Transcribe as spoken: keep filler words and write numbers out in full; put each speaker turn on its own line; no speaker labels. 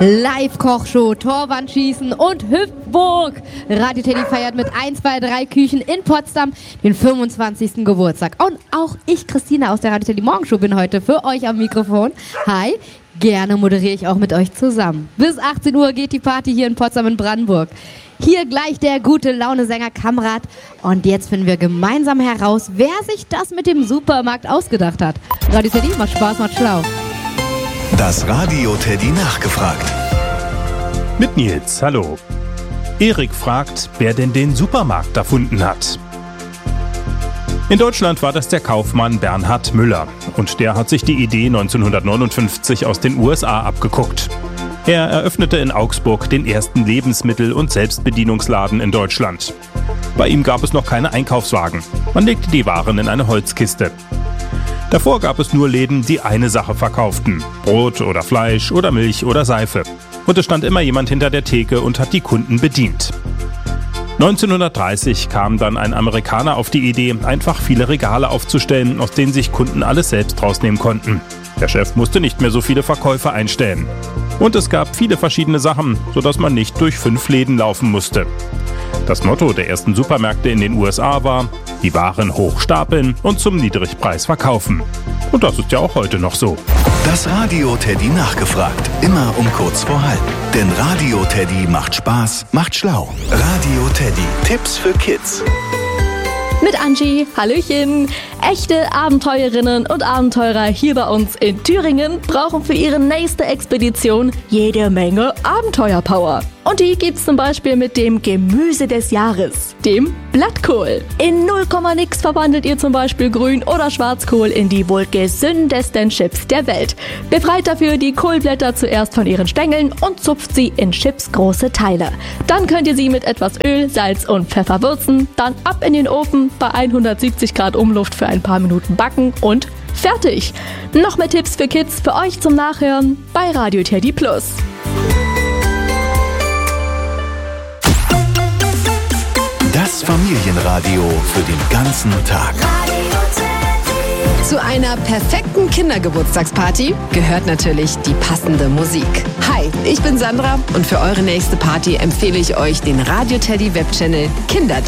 Live-Kochshow, Torwandschießen und Hüpfburg. Radio Teddy feiert mit eins, zwei, drei Küchen in Potsdam den fünfundzwanzigsten Geburtstag. Und auch ich, Christina aus der Radio Teddy Morgenshow, bin heute für euch am Mikrofon. Hi, gerne moderiere ich auch mit euch zusammen. Bis achtzehn Uhr geht die Party hier in Potsdam in Brandenburg. Hier gleich der gute Laune-Sänger Kamrat. Und jetzt finden wir gemeinsam heraus, wer sich das mit dem Supermarkt ausgedacht hat. Radio Teddy, macht Spaß, macht schlau.
Das Radio Teddy nachgefragt.
Mit Nils, hallo. Erik fragt, wer denn den Supermarkt erfunden hat. In Deutschland war das der Kaufmann Bernhard Müller. Und der hat sich die Idee neunzehnhundertneunundfünfzig aus den U S A abgeguckt. Er eröffnete in Augsburg den ersten Lebensmittel- und Selbstbedienungsladen in Deutschland. Bei ihm gab es noch keine Einkaufswagen. Man legte die Waren in eine Holzkiste. Davor gab es nur Läden, die eine Sache verkauften. Brot oder Fleisch oder Milch oder Seife. Und es stand immer jemand hinter der Theke und hat die Kunden bedient. neunzehnhundertdreißig kam dann ein Amerikaner auf die Idee, einfach viele Regale aufzustellen, aus denen sich Kunden alles selbst rausnehmen konnten. Der Chef musste nicht mehr so viele Verkäufer einstellen. Und es gab viele verschiedene Sachen, sodass man nicht durch fünf Läden laufen musste. Das Motto der ersten Supermärkte in den U S A war: die Waren hoch stapeln und zum Niedrigpreis verkaufen. Und das ist ja auch heute noch so.
Das Radio Teddy nachgefragt. Immer um kurz vor halb. Denn Radio Teddy macht Spaß, macht schlau. Radio Teddy. Tipps für Kids.
Mit Angie, Hallöchen. Echte Abenteurerinnen und Abenteurer hier bei uns in Thüringen brauchen für ihre nächste Expedition jede Menge Abenteuerpower. Und die gibt's zum Beispiel mit dem Gemüse des Jahres, dem Blattkohl. In null Komma nix verwandelt ihr zum Beispiel Grün- oder Schwarzkohl in die wohl gesündesten Chips der Welt. Befreit dafür die Kohlblätter zuerst von ihren Stängeln und zupft sie in chipsgroße Teile. Dann könnt ihr sie mit etwas Öl, Salz und Pfeffer würzen, dann ab in den Ofen bei hundertsiebzig Grad Umluft für ein paar Minuten backen und fertig. Noch mehr Tipps für Kids für euch zum Nachhören bei Radio Teddy Plus.
Das Familienradio für den ganzen Tag.
Zu einer perfekten Kindergeburtstagsparty gehört natürlich die passende Musik. Hi, ich bin Sandra und für eure nächste Party empfehle ich euch den Radio Teddy Webchannel Kinder.